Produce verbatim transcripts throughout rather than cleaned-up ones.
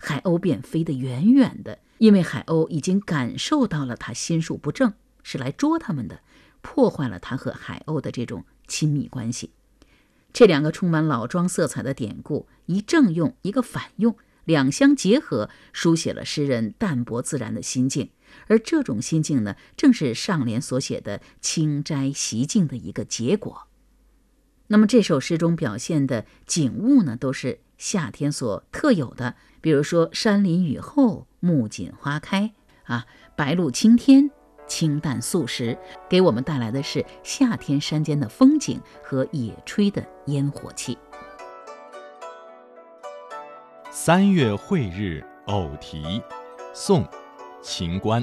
海鸥便飞得远远的，因为海鸥已经感受到了他心术不正，是来捉他们的，破坏了他和海鸥的这种亲密关系。这两个充满老庄色彩的典故，一正用一个反用，两相结合，书写了诗人淡泊自然的心境。而这种心境呢，正是上联所写的清斋习静的一个结果。那么这首诗中表现的景物呢，都是夏天所特有的，比如说山林雨后，木槿花开啊，白露青天，清淡素食，给我们带来的是夏天山间的风景和野炊的烟火气。 三月晦日偶题，宋·秦观。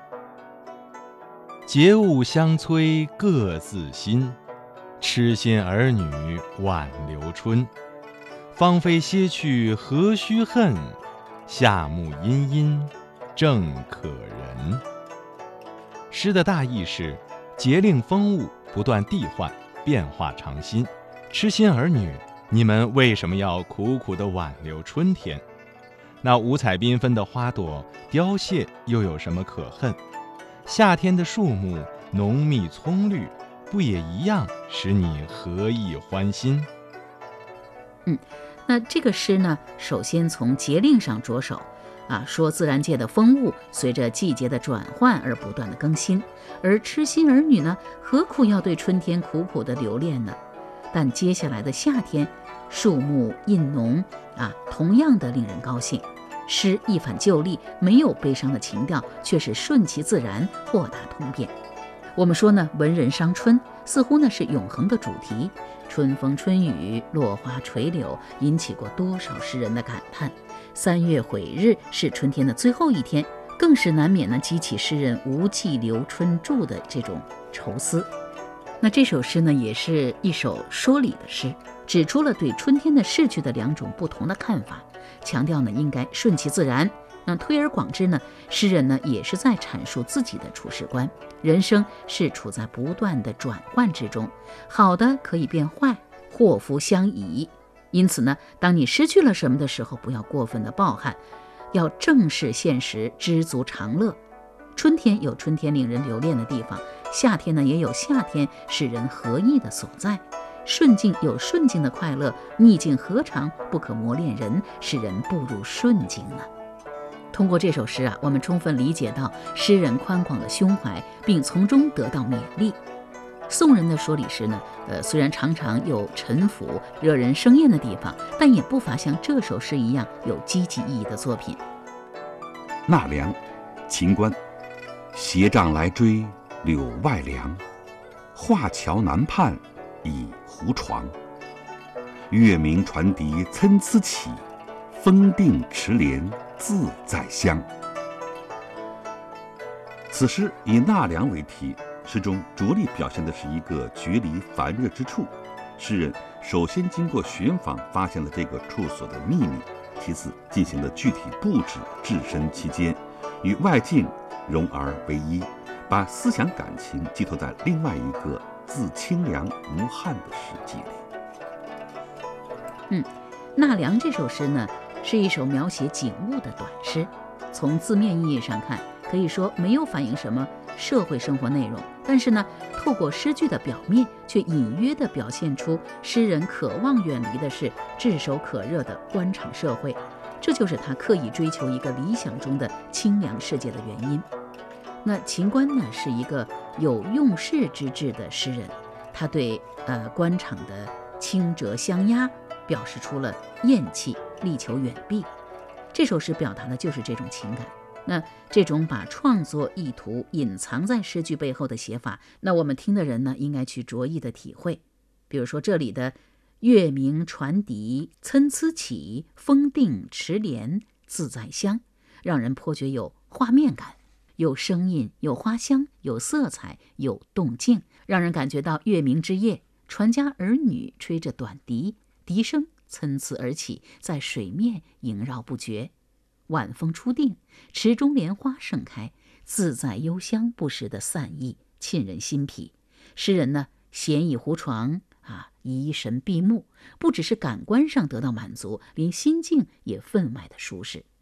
节物相催各自新，痴心儿女挽留春。芳菲歇去何须恨，夏木阴阴正可人。诗的大意是，节令风物不断递换，变化常新。痴心儿女，你们为什么要苦苦地挽留春天？那五彩缤纷的花朵凋谢，又有什么可恨？夏天的树木浓密葱绿，不也一样使你何意欢心？ 嗯，那这个诗呢，首先从节令上着手啊，说自然界的风物随着季节的转换而不断的更新，而痴心儿女呢，何苦要对春天苦苦的留恋呢？但接下来的夏天，树木印浓啊，同样的令人高兴。诗一反旧例，没有悲伤的情调，却是顺其自然，豁达通变。我们说呢，文人伤春，似乎呢是永恒的主题。春风春雨，落花垂柳，引起过多少诗人的感叹。三月晦日是春天的最后一天，更是难免呢激起诗人无计留春住的这种愁思。那这首诗呢，也是一首说理的诗，指出了对春天的逝去的两种不同的看法，强调呢应该顺其自然。那推而广之呢，诗人呢也是在阐述自己的处世观。人生是处在不断的转换之中，好的可以变坏，祸福相倚。因此呢，当你失去了什么的时候，不要过分的抱憾，要正视现实，知足常乐。春天有春天令人留恋的地方，夏天呢也有夏天使人合意的所在。顺境有顺境的快乐，逆境何尝不可磨练人，使人步入顺境呢？通过这首诗啊，我们充分理解到诗人宽广的胸怀，并从中得到勉励。宋人的说理诗呢，呃，虽然常常有陈腐、惹人生厌的地方，但也不乏像这首诗一样有积极意义的作品。 纳凉，秦观。斜杖来追柳外凉，画桥南畔倚胡床。月明船笛参差起，风定池莲自在香。此诗以纳凉为题，诗中着力表现的是一个决离烦热之处。诗人首先经过寻访发现了这个处所的秘密，其次进行了具体布置，置身其间，与外境融而为一，把思想感情寄托在另外一个自清凉无憾的世界里。 嗯，纳凉这首诗呢，是一首描写景物的短诗。从字面意义上看，可以说没有反映什么社会生活内容，但是呢，透过诗句的表面，却隐约地表现出诗人渴望远离的是炙手可热的官场社会。这就是他刻意追求一个理想中的清凉世界的原因。那秦观呢，是一个有用世之志的诗人，他对呃官场的清折相压表示出了厌弃，力求远避。这首诗表达的就是这种情感。那这种把创作意图隐藏在诗句背后的写法，那我们听的人呢，应该去着意的体会。比如说这里的月明船笛参差起，风定池莲自在香，让人颇觉有画面感，有声音，有花香，有色彩，有动静，让人感觉到月明之夜，船家儿女吹着短笛，笛声参差而起，在水面萦绕不绝。晚风初定，池中莲花盛开，自在幽香不时的散逸，沁人心脾。诗人呢，闲倚胡床啊，怡神闭目，不只是感官上得到满足，连心境也分外的舒适。